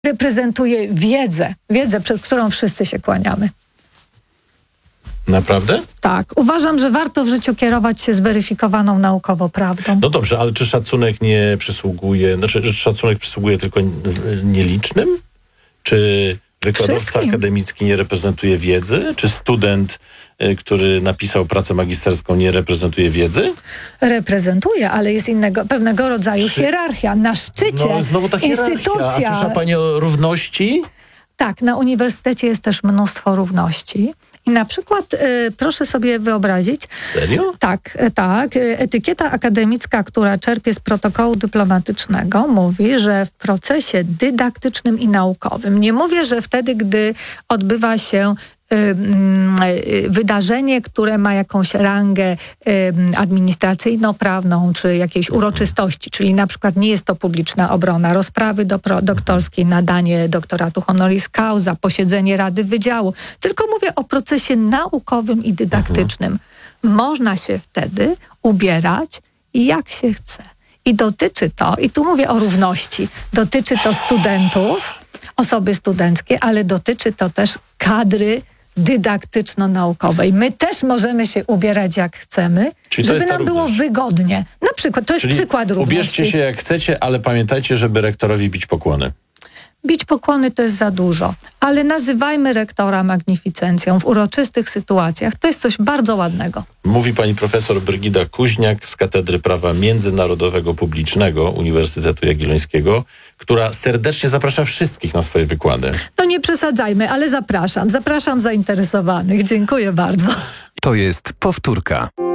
reprezentuje wiedzę, przed którą wszyscy się kłaniamy. Naprawdę? Tak. Uważam, że warto w życiu kierować się zweryfikowaną naukowo prawdą. No dobrze, ale czy szacunek nie przysługuje, czy szacunek przysługuje tylko nielicznym? Czy wykładowca Wszystkim. akademicki nie reprezentuje wiedzy? Czy student, który napisał pracę magisterską, nie reprezentuje wiedzy? Reprezentuje, ale jest pewnego rodzaju hierarchia. Na szczycie No znowu ta hierarchia. instytucja. A słyszała pani o równości? Tak, na uniwersytecie jest też mnóstwo równości. I na przykład proszę sobie wyobrazić... Serio? Tak. Etykieta akademicka, która czerpie z protokołu dyplomatycznego, mówi, że w procesie dydaktycznym i naukowym, nie mówię, że wtedy, gdy odbywa się wydarzenie, które ma jakąś rangę administracyjno-prawną, czy jakiejś uroczystości, czyli na przykład nie jest to publiczna obrona rozprawy doktorskiej, nadanie doktoratu honoris causa, posiedzenie Rady Wydziału, tylko mówię o procesie naukowym i dydaktycznym. Można się wtedy ubierać jak się chce. I dotyczy to, i tu mówię o równości, dotyczy to studentów, osoby studenckie, ale dotyczy to też kadry dydaktyczno-naukowej. My też możemy się ubierać jak chcemy, Czyli żeby nam było wygodnie. Na przykład, to jest przykład równości. Ubierzcie się jak chcecie, ale pamiętajcie, żeby rektorowi bić pokłony. Bić pokłony to jest za dużo, ale nazywajmy rektora magnificencją w uroczystych sytuacjach. To jest coś bardzo ładnego. Mówi pani profesor Brygida Kuźniak z Katedry Prawa Międzynarodowego Publicznego Uniwersytetu Jagiellońskiego, która serdecznie zaprasza wszystkich na swoje wykłady. No nie przesadzajmy, ale zapraszam zainteresowanych. Dziękuję bardzo. To jest powtórka.